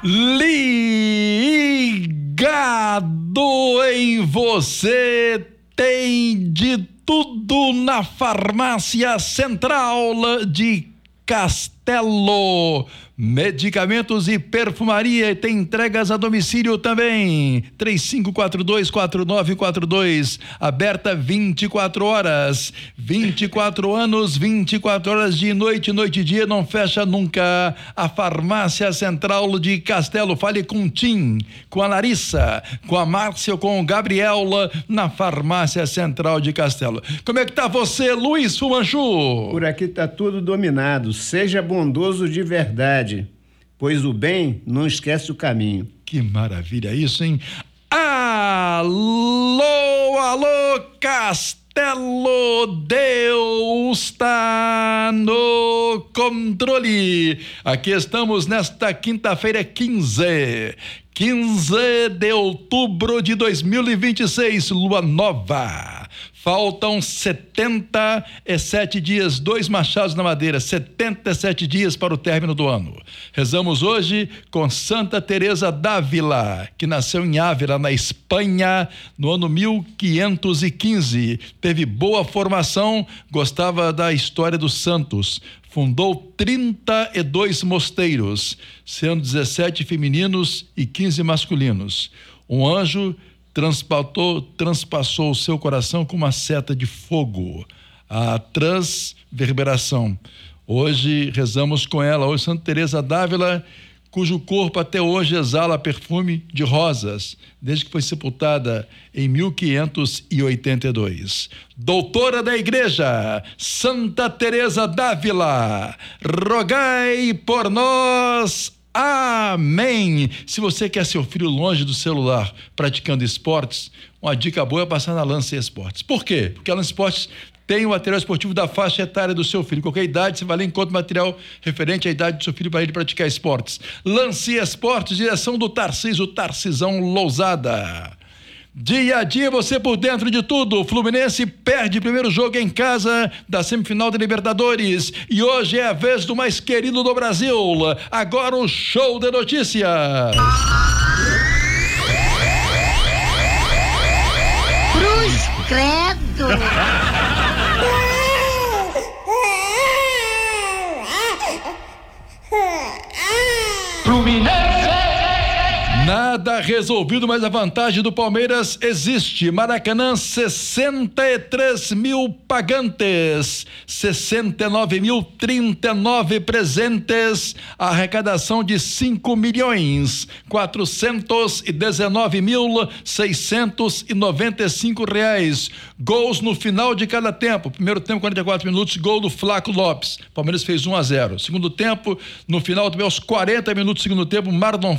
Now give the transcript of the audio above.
Ligado em você, tem de tudo na Farmácia Central de Castelo. Medicamentos e perfumaria, e tem entregas a domicílio também. 3542-4942, aberta 24 horas, 24 anos, 24 horas de noite, noite e dia, não fecha nunca. A Farmácia Central de Castelo. Fale com o Tim, com a Larissa, com a Márcia, com o Gabriel, na Farmácia Central de Castelo. Como é que tá você, Luiz Fumanchu? Por aqui tá tudo dominado. Seja bondoso de verdade, pois o bem não esquece o caminho. Que maravilha isso, hein? Alô, alô, Castelo, Deus está no controle. Aqui estamos nesta quinta-feira, 15 de outubro de 2026, lua nova. Faltam 77 dias, 2 machados na madeira, 77 dias para o término do ano. Rezamos hoje com Santa Teresa d'Ávila, que nasceu em Ávila, na Espanha, no ano 1515. Teve boa formação, gostava da história dos santos. Fundou 32 mosteiros, sendo 17 femininos e 15 masculinos. Um anjo transpassou o seu coração com uma seta de fogo, a transverberação. Hoje rezamos com ela, hoje Santa Teresa d'Ávila, cujo corpo até hoje exala perfume de rosas, desde que foi sepultada em 1582. Doutora da Igreja, Santa Teresa d'Ávila, rogai por nós. Amém. Se você quer seu filho longe do celular praticando esportes, uma dica boa é passar na Lance Esportes. Por quê? Porque a Lance Esportes tem o material esportivo da faixa etária do seu filho. Qualquer idade, você vai lá e encontra material referente à idade do seu filho para ele praticar esportes. Lance Esportes, direção do Tarcísio, Tarcisão Lousada. Dia a dia você por dentro de tudo. O Fluminense perde o primeiro jogo em casa da semifinal da Libertadores e hoje é a vez do mais querido do Brasil. Agora o show de notícias. Cruz credo. Fluminense! Nada resolvido, mas a vantagem do Palmeiras existe. Maracanã, 63 mil pagantes, 69.039 presentes, arrecadação de 5.419.695 reais. Gols no final de cada tempo. Primeiro tempo, 44 minutos, gol do Flaco Lopes. Palmeiras fez 1-0. Segundo tempo, no final também aos 40 minutos do segundo tempo, Marlon